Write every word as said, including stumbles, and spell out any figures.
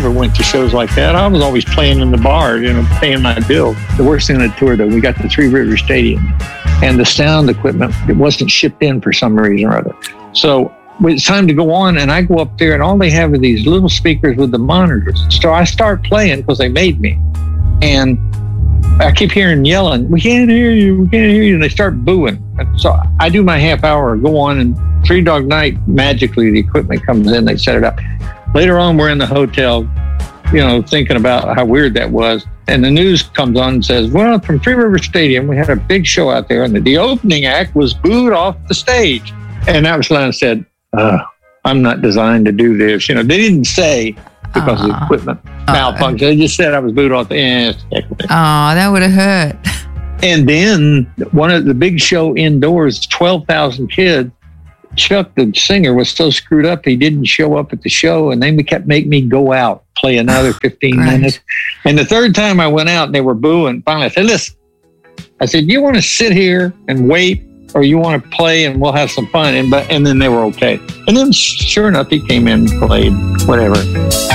never went to shows like that. I was always playing in the bar, you know, paying my bill. The worst thing on the tour, though, we got to Three River Stadium, and the sound equipment, it wasn't shipped in for some reason or other. So it's time to go on, and I go up there, and all they have are these little speakers with the monitors. So I start playing because they made me. And I keep hearing yelling, we can't hear you, we can't hear you. And they start booing. And so I do my half hour, go on, and Three Dog Night, magically the equipment comes in, they set it up. Later on, we're in the hotel, you know, thinking about how weird that was. And the news comes on and says, well, from Three River Stadium, we had a big show out there, and the, the opening act was booed off the stage. And that was when I said, uh, I'm not designed to do this. You know, they didn't say because uh, of the equipment malfunction. Uh, they just said I was booed off the end. Oh, that would have hurt. And then one of the big show indoors, twelve thousand kids, Chuck, the singer, was so screwed up he didn't show up at the show, and they kept making me go out, play another fifteen right. minutes. And the third time I went out and they were booing, finally I said, listen, I said, you want to sit here and wait, or you want to play and we'll have some fun? And but and then they were okay. And then sure enough, he came in and played, whatever.